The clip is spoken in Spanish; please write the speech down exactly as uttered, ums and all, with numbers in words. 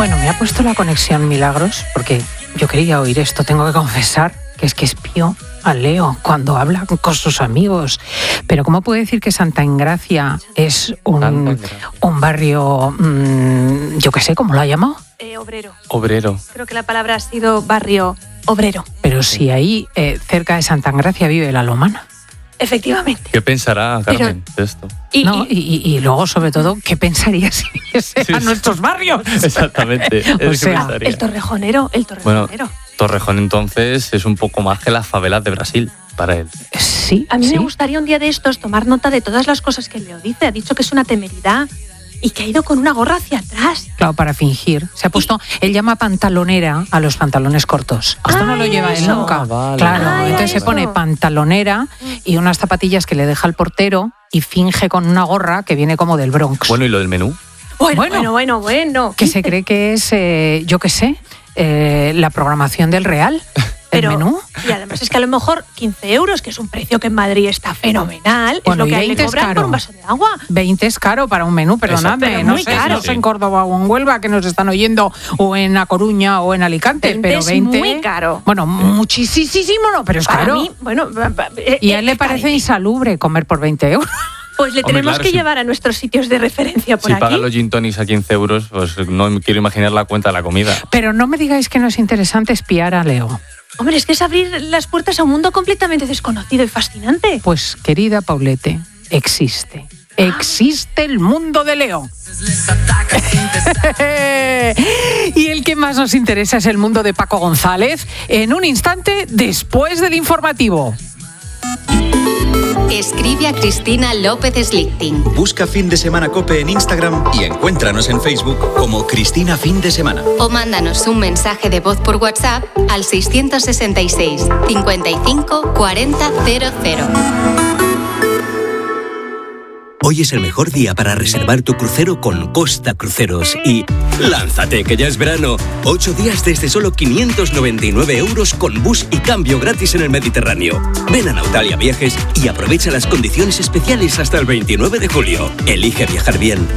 Bueno, me ha puesto la conexión Milagros, porque yo quería oír esto, tengo que confesar que es que espío a Leo cuando habla con sus amigos. Pero ¿cómo puede decir que Santa Engracia es un, un barrio, mmm, yo qué sé, ¿cómo lo ha llamado? Eh, obrero. Obrero. Creo que la palabra ha sido barrio obrero. Pero si ahí, eh, cerca de Santa Engracia, vive la Lomana. Efectivamente. ¿Qué pensará Carmen Pero, de esto? Y, no, y, y, y luego, sobre todo, ¿qué pensaría si viese sí, a sí. nuestros barrios? Exactamente. O sea, el torrejonero, el torrejonero. Bueno, Torrejón entonces es un poco más que las favelas de Brasil para él. Sí. A mí sí. me gustaría un día de estos tomar nota de todas las cosas que Leo dice. Ha dicho que es una temeridad y que ha ido con una gorra hacia atrás. Claro, para fingir. Se ha puesto, él llama pantalonera a los pantalones cortos. Esto Ah, no lo lleva él eso. nunca. Ah, vale. Claro, Ah, entonces se eso. pone pantalonera y unas zapatillas que le deja el portero y finge con una gorra que viene como del Bronx. Bueno, ¿y lo del menú? Bueno, Bueno. bueno, bueno, bueno. Que se cree que es, eh, yo qué sé, eh, la programación del Real. Pero, el menú. Y además es que a lo mejor quince euros, que es un precio que en Madrid está fenomenal, Bueno, es lo y que a él veinte le es cobran caro. por un vaso de agua. veinte es caro para un menú, perdonadme. Exacto, No muy sé, caro. no sé en Córdoba o en Huelva que nos están oyendo, o en A Coruña o en Alicante, veinte pero es veinte muy caro. Bueno, muchísimo no, pero es Para caro. mí, bueno, eh, Y a él le eh, parece carísimo. insalubre comer por veinte euros. Pues le Hombre, tenemos claro, que sí. llevar a nuestros sitios de referencia por Si aquí. paga los gin tonics a quince euros, pues no me quiero imaginar la cuenta de la comida. Pero no me digáis que no es interesante espiar a Leo. Hombre, es que es abrir las puertas a un mundo completamente desconocido y fascinante. Pues, querida Paulete, existe. Existe el mundo de Leo. Y el que más nos interesa es el mundo de Paco González. En un instante, después del informativo. Escribe a Cristina López Slichting. Busca Fin de Semana COPE en Instagram y encuéntranos en Facebook como Cristina Fin de Semana. O mándanos un mensaje de voz por WhatsApp al seiscientos sesenta y seis, cincuenta y cinco, cuarenta, cero cero. Hoy es el mejor día para reservar tu crucero con Costa Cruceros y ¡lánzate que ya es verano! Ocho días desde solo quinientos noventa y nueve euros con bus y cambio gratis en el Mediterráneo. Ven a Nautalia Viajes y aprovecha las condiciones especiales hasta el veintinueve de julio. Elige viajar bien.